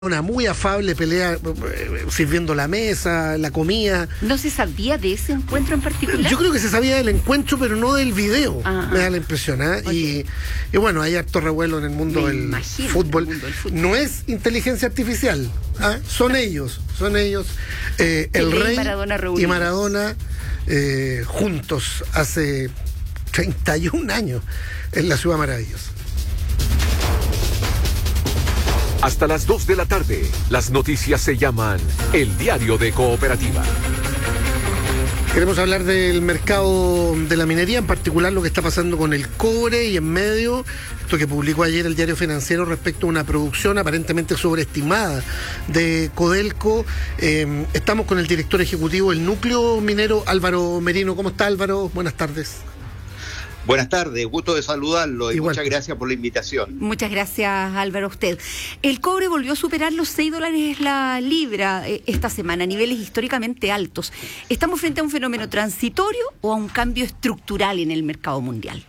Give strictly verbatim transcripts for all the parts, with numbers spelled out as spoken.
Una muy afable pelea eh, sirviendo la mesa, la comida. ¿No se sabía de ese encuentro en particular? Yo creo que se sabía del encuentro, pero no del video. Ajá. Me da la impresión, ¿eh? Okay. Y, y bueno, hay harto revuelo en el mundo, del imagino, fútbol. el mundo del fútbol. No es inteligencia artificial, ¿ah? Son ellos, son ellos. Eh, el Pelé y Rey Maradona y reunidos. Maradona eh, juntos hace treinta y un años en la Ciudad Maravillosa. Hasta las dos de la tarde, las noticias se llaman El Diario de Cooperativa. Queremos hablar del mercado de la minería, en particular lo que está pasando con el cobre y en medio, esto que publicó ayer el Diario Financiero respecto a una producción aparentemente sobreestimada de Codelco. Eh, estamos con el director ejecutivo del núcleo minero, Álvaro Merino. ¿Cómo está, Álvaro? Buenas tardes. Buenas tardes, gusto de saludarlo y Igual. Muchas gracias por la invitación. Muchas gracias, Álvaro, a usted. El cobre volvió a superar los seis dólares la libra eh, esta semana, niveles históricamente altos. ¿Estamos frente a un fenómeno transitorio o a un cambio estructural en el mercado mundial?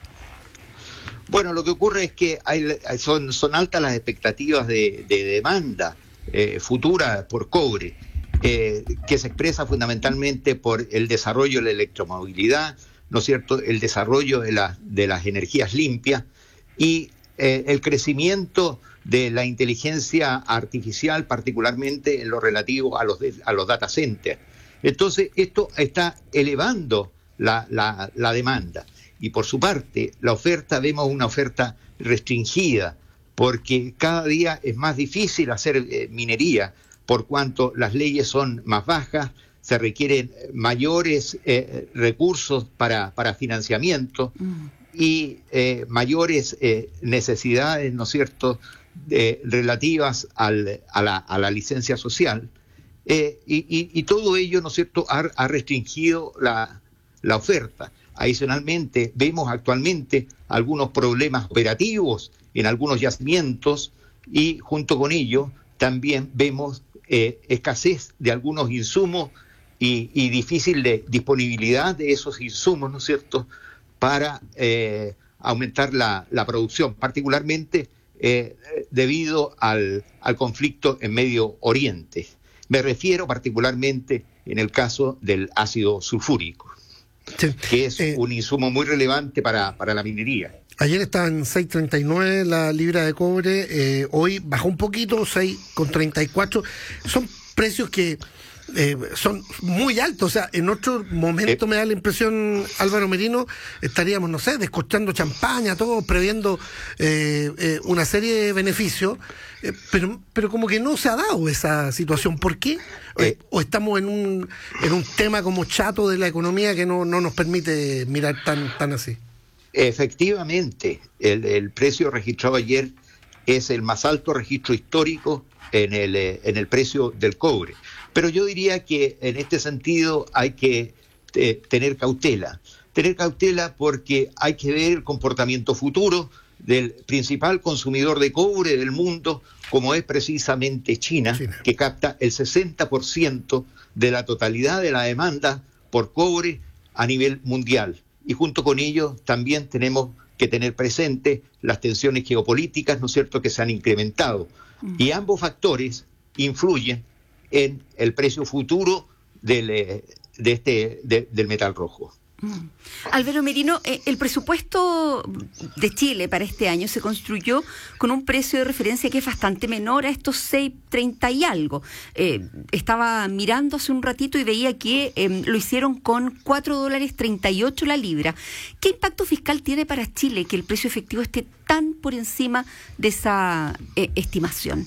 Bueno, lo que ocurre es que hay, son, son altas las expectativas de, de demanda eh, futura por cobre, eh, que se expresa fundamentalmente por el desarrollo de la electromovilidad, ¿no es cierto?, el desarrollo de, la, de las energías limpias y eh, el crecimiento de la inteligencia artificial, particularmente en lo relativo a los, de, a los data centers. Entonces, esto está elevando la, la, la demanda. Y por su parte, la oferta, vemos una oferta restringida, porque cada día es más difícil hacer eh, minería, por cuanto las leyes son más bajas, se requieren mayores eh, recursos para, para financiamiento mm. y eh, mayores eh, necesidades, ¿no es cierto?, de, relativas al, a, la, a la licencia social. Eh, y, y, y todo ello, ¿no es cierto?, ha, ha restringido la, la oferta. Adicionalmente, vemos actualmente algunos problemas operativos en algunos yacimientos y junto con ello también vemos eh, escasez de algunos insumos Y, y difícil de disponibilidad de esos insumos, ¿no es cierto?, para eh, aumentar la, la producción, particularmente eh, debido al, al conflicto en Medio Oriente. Me refiero particularmente en el caso del ácido sulfúrico, sí. que es eh, un insumo muy relevante para, para la minería. Ayer estaba en seis treinta y nueve la libra de cobre, eh, hoy bajó un poquito, seis treinta y cuatro. Son precios que Eh, son muy altos, o sea, en otro momento eh, me da la impresión, Álvaro Merino, estaríamos, no sé, descorchando champaña, todos previendo eh, eh, una serie de beneficios, eh, pero, pero como que no se ha dado esa situación. ¿Por qué? Eh, ¿O estamos en un, en un tema como chato de la economía que no, no nos permite mirar tan, tan así? Efectivamente, el, el precio registrado ayer es el más alto registro histórico en el, en el precio del cobre. Pero yo diría que en este sentido hay que eh, tener cautela. Tener cautela porque hay que ver el comportamiento futuro del principal consumidor de cobre del mundo, como es precisamente China, China. que capta el sesenta por ciento de la totalidad de la demanda por cobre a nivel mundial. Y junto con ello también tenemos que tener presente las tensiones geopolíticas, ¿no es cierto?, que se han incrementado. Mm. Y ambos factores influyen en el precio futuro del, de este, de, del metal rojo. Mm. Álvaro Merino, eh, el presupuesto de Chile para este año se construyó con un precio de referencia que es bastante menor a estos seis treinta y algo. Eh, estaba mirando hace un ratito y veía que eh, lo hicieron con cuatro dólares treinta y ocho la libra. ¿Qué impacto fiscal tiene para Chile que el precio efectivo esté tan por encima de esa eh, estimación?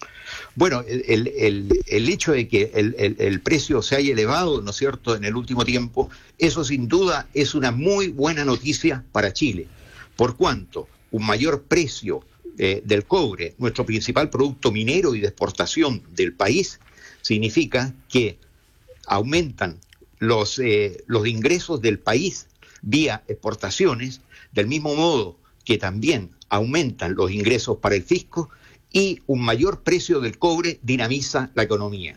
Bueno, el, el, el, el hecho de que el, el, el precio se haya elevado, ¿no es cierto?, en el último tiempo, eso sin duda es una muy buena noticia para Chile, por cuanto un mayor precio eh, del cobre, nuestro principal producto minero y de exportación del país, significa que aumentan los, eh, los ingresos del país vía exportaciones, del mismo modo que también aumentan los ingresos para el fisco, y un mayor precio del cobre dinamiza la economía.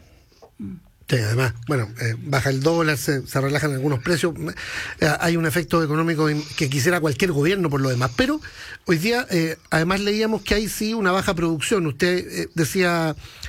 Sí, además, bueno, eh, baja el dólar, se, se relajan algunos precios, eh, hay un efecto económico que quisiera cualquier gobierno por lo demás, pero hoy día eh, además leíamos que hay sí una baja producción. Usted eh, decía,